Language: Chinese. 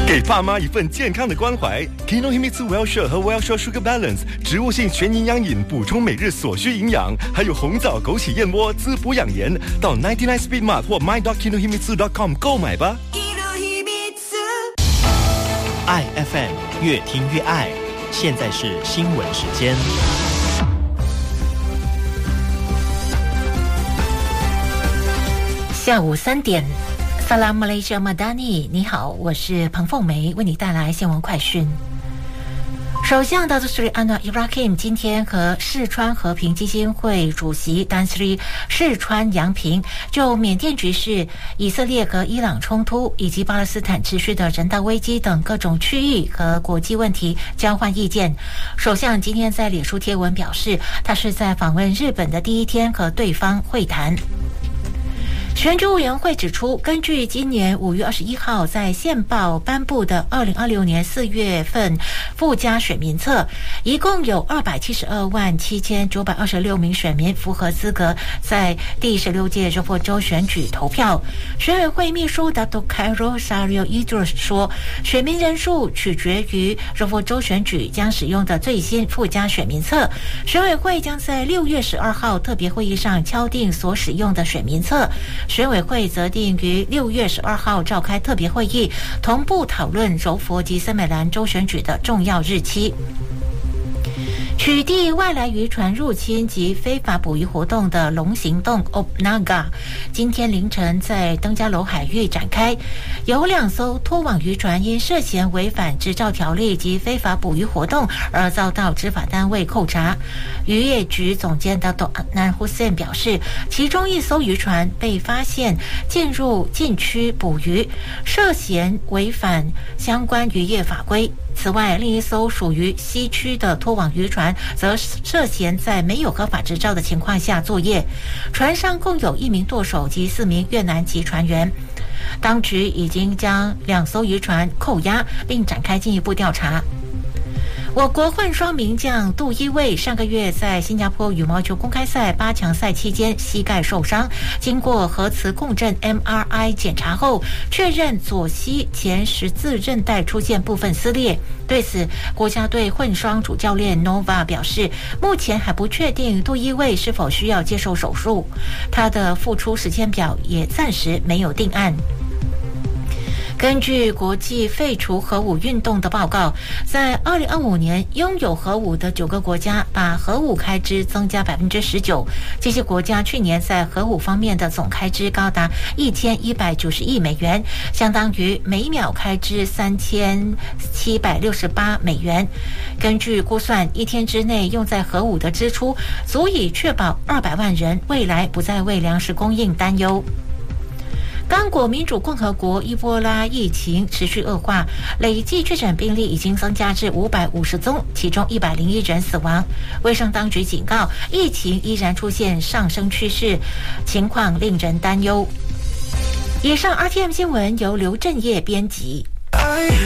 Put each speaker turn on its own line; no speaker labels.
给爸妈一份健康的关怀。Kinohimitsu Wellshore 和 Wellshore Sugar Balance 植物性全营养饮，补充每日所需营养，还有红枣枸杞燕窝滋补养颜。到99 Speed Mart 或 my.kinohimitsu.com 购买吧。
爱 FM 越听越爱，现在是新闻时间。
下午3点。Salam Malaysia Madani， 你好，我是彭凤梅，为你带来新闻快讯。首相Datuk Seri Anwar Ibrahim 今天和四川和平基金会主席丹斯里四川杨平就缅甸局势、以色列和伊朗冲突以及巴勒斯坦持续的人道危机等各种区域和国际问题交换意见。首相今天在脸书贴文表示，他是在访问日本的第一天和对方会谈。选举委员会指出，根据今年5月21号在宪报颁布的2026年4月份附加选民册，一共有2727926名选民符合资格在第16届柔佛州选举投票。选委会秘书 Dr. Cairo Sario Idris 说，选民人数取决于柔佛州选举将使用的最新附加选民册。选委会将在6月12号特别会议上敲定所使用的选民册。选委会则定于6月12号召开特别会议，同步讨论柔佛及森美兰州选举的重要日期。取缔外来渔船入侵及非法捕鱼活动的龙行动 Obnaga 今天凌晨在登嘉楼海域展开，有2艘拖网渔船因涉嫌违反执照条例及非法捕鱼活动而遭到执法单位扣查。渔业局总监的Adnan Hussein 表示，其中1艘渔船被发现进入禁区捕鱼，涉嫌违反相关渔业法规。此外，另1艘属于西区的拖网渔船则涉嫌在没有合法执照的情况下作业，船上共有1名舵手及4名越南籍船员。当局已经将2艘渔船扣押，并展开进一步调查。我国混双名将杜一卫上个月在新加坡羽毛球公开赛8强赛期间膝盖受伤，经过核磁共振 MRI 检查后，确认左膝前十字韧带出现部分撕裂。对此，国家队混双主教练 Nova 表示，目前还不确定杜一卫是否需要接受手术，他的复出时间表也暂时没有定案。根据国际废除核武运动的报告，在2025年，拥有核武的9个国家把核武开支增加19%。这些国家去年在核武方面的总开支高达1190亿美元，相当于每秒开支3768美元。根据估算，一天之内用在核武的支出足以确保200万人未来不再为粮食供应担忧。刚果民主共和国伊波拉疫情持续恶化，累计确诊病例已经增加至550宗，其中101人死亡。卫生当局警告，疫情依然出现上升趋势，情况令人担忧。以上 RTM 新闻由刘振业编辑。